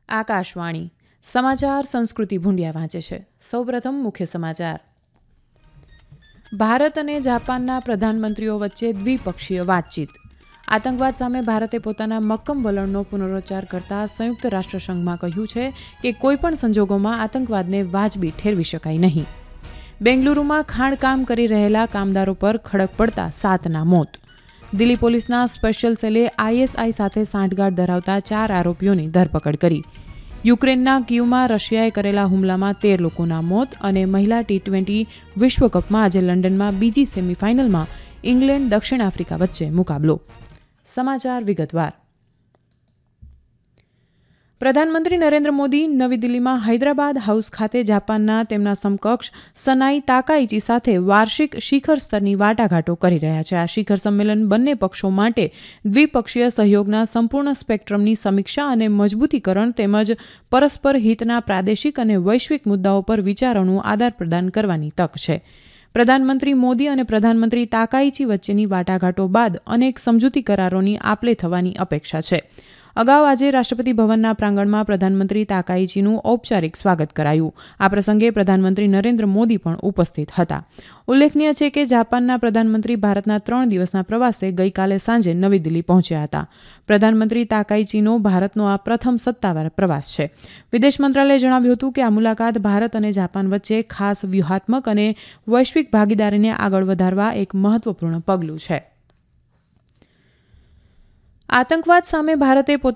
આકાશવાણી સમાચાર સંસ્કૃતિ ભૂંડિયા વાંચે છે. સૌપ્રથમ મુખ્ય સમાચાર. ભારત અને જાપાનના પ્રધાનમંત્રીઓ વચ્ચે દ્વિપક્ષીય વાતચીત. આતંકવાદ સામે ભારતે પોતાના મક્કમ વલણનો પુનરોચ્ચાર કરતા સંયુક્ત રાષ્ટ્રસંઘમાં કહ્યું છે કે કોઈપણ સંજોગોમાં આતંકવાદને વાજબી ઠેરવી શકાય નહીં. બેંગલુરુમાં ખાણકામ કરી રહેલા કામદારો પર ખડક પડતા 7ના મોત. દિલ્હી પોલીસના સ્પેશિયલ સેલે આઈએસઆઈ સાથે સાંઠગાંઠ ધરાવતા 4 આરોપીઓની ધરપકડ કરી. યુક્રેનના કીવમાં રશિયાએ કરેલા હુમલામાં 13 લોકોના મોત અને મહિલા T20 વિશ્વકપમાં આજે લંડનમાં બીજી સેમીફાઇનલમાં ઇંગ્લેન્ડ દક્ષિણ આફ્રિકા વચ્ચે મુકાબલો. સમાચાર વિગતવાર. પ્રધાનમંત્રી નરેન્દ્ર મોદી નવી દિલ્હીમાં હૈદરાબાદ હાઉસ ખાતે જાપાનના તેમના સમકક્ષ સનાઈ તાકાઇચી સાથે વાર્ષિક શિખર સ્તરની વાટાઘાટો કરી રહ્યા છે. આ શિખર સંમેલન બંને પક્ષો માટે દ્વિપક્ષીય સહયોગના સંપૂર્ણ સ્પેક્ટ્રમની સમીક્ષા અને મજબૂતીકરણ તેમજ પરસ્પર હિતના પ્રાદેશિક અને વૈશ્વિક મુદ્દાઓ પર વિચારોનું આદાન-પ્રદાન કરવાની તક છે. પ્રધાનમંત્રી મોદી અને પ્રધાનમંત્રી તાકાઇચી વચ્ચેની વાટાઘાટો બાદ અનેક સમજૂતી કરારોની આપ-લે થવાની અપેક્ષા છે. અગાઉ આજે રાષ્ટ્રપતિ ભવનના પ્રાંગણમાં પ્રધાનમંત્રી તાકાઇચીનું ઔપચારિક સ્વાગત કરાયું. આ પ્રસંગે પ્રધાનમંત્રી નરેન્દ્ર મોદી પણ ઉપસ્થિત હતા. ઉલ્લેખનીય છે કે જાપાનના પ્રધાનમંત્રી ભારતના 3 દિવસના પ્રવાસે ગઈકાલે સાંજે નવી દિલ્હી પહોંચ્યા હતા. પ્રધાનમંત્રી તાકાઇચીનો ભારતનો આ પ્રથમ સત્તાવાર પ્રવાસ છે. વિદેશ મંત્રાલયે જણાવ્યું હતું કે આ મુલાકાત ભારત અને જાપાન વચ્ચે ખાસ વ્યૂહાત્મક અને વૈશ્વિક ભાગીદારીને આગળ વધારવા એક મહત્વપૂર્ણ પગલું છે. આતંકવાદ સામે ભારતે